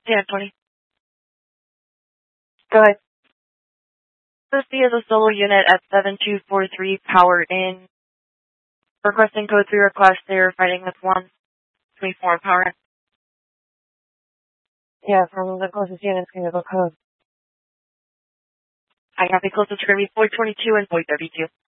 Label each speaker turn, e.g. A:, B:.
A: Yeah, 20. Go ahead. This is a solo unit at 7243 power in. Requesting code 3 request. They're fighting with 124 power in. Yeah, from the closest units, can you go code? I copy closest to be 422 and 432.